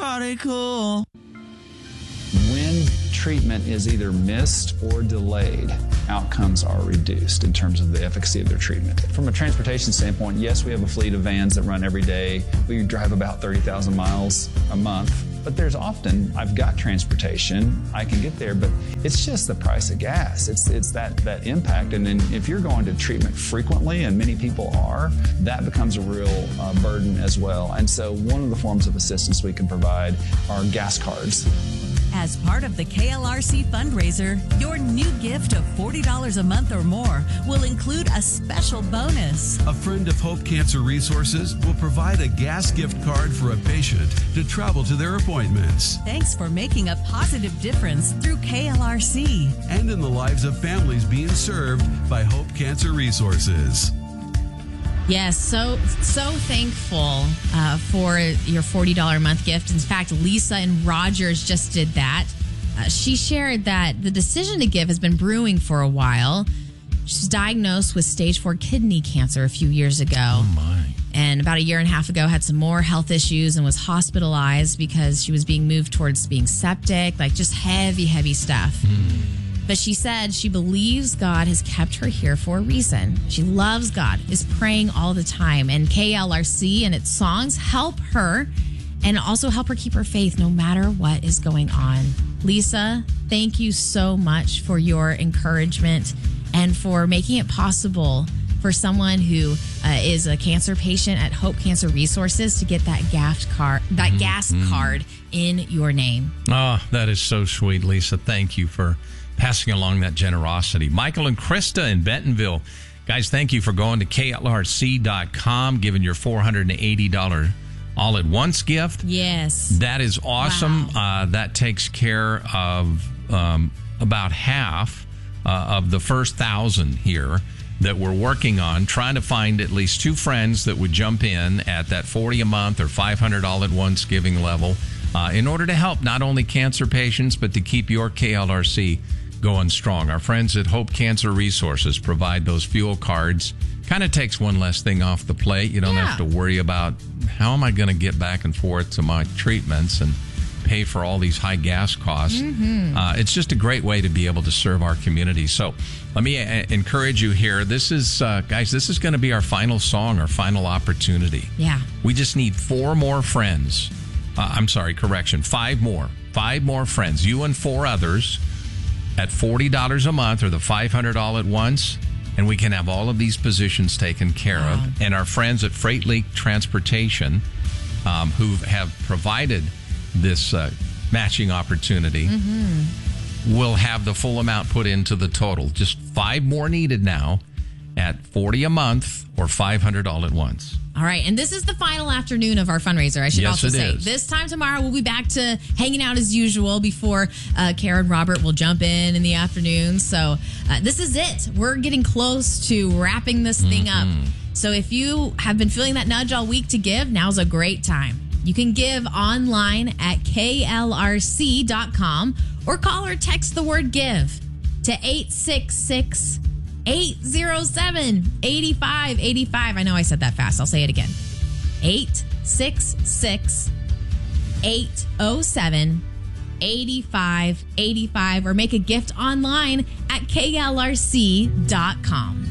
prodigal. When treatment is either missed or delayed, outcomes are reduced in terms of the efficacy of their treatment. From a transportation standpoint, yes, we have a fleet of vans that run every day. We drive about 30,000 miles a month. But there's often, I've got transportation, I can get there, but it's just the price of gas. It's that impact. And then if you're going to treatment frequently, and many people are, that becomes a real burden as well. And so one of the forms of assistance we can provide are gas cards. As part of the KLRC fundraiser, your new gift of $40 a month or more will include a special bonus. A friend of Hope Cancer Resources will provide a gas gift card for a patient to travel to their appointments. Thanks for making a positive difference through KLRC. And in the lives of families being served by Hope Cancer Resources. Yes, so thankful for your $40 a month gift. In fact, Lisa in Rogers just did that. She shared that the decision to give has been brewing for a while. She was diagnosed with stage 4 kidney cancer a few years ago. Oh, my. And about a year and a half ago had some more health issues and was hospitalized because she was being moved towards being septic, like just heavy stuff. But she said she believes God has kept her here for a reason. She loves God, is praying all the time. And KLRC and its songs help her and also help her keep her faith no matter what is going on. Lisa, thank you so much for your encouragement and for making it possible for someone who is a cancer patient at Hope Cancer Resources to get that gas card in your name. Oh, that is so sweet, Lisa. Thank you for passing along that generosity. Michael and Krista in Bentonville. Guys, thank you for going to KLRC.com, giving your $480 all-at-once gift. Yes. That is awesome. Wow. That takes care of about half of the first 1,000 here that we're working on, trying to find at least 2 friends that would jump in at that $40 a month or $500 all-at-once giving level in order to help not only cancer patients, but to keep your KLRC going strong. Our friends at Hope Cancer Resources provide those fuel cards. Kind of takes one less thing off the plate. You don't have to worry about how am I going to get back and forth to my treatments and pay for all these high gas costs. It's just a great way to be able to serve our community. So let me encourage you here. This is, guys, this is going to be our final song, our final opportunity. Yeah. We just need 4 more friends. 5 more. 5 more friends. You and 4 others at $40 a month or the $500 all at once, and we can have all of these positions taken care of. And our friends at Freight Link Transportation, who have provided this matching opportunity, will have the full amount put into the total. Just 5 more needed now at $40 a month or $500 all at once. All right. And this is the final afternoon of our fundraiser, I should also say. Is. This time tomorrow, we'll be back to hanging out as usual before Karen and Robert will jump in the afternoon. So this is it. We're getting close to wrapping this thing up. So if you have been feeling that nudge all week to give, now's a great time. You can give online at KLRC.com or call or text the word give to 866-807-8585. I know I said that fast. I'll say it again. 866-807-8585 or make a gift online at KLRC.com.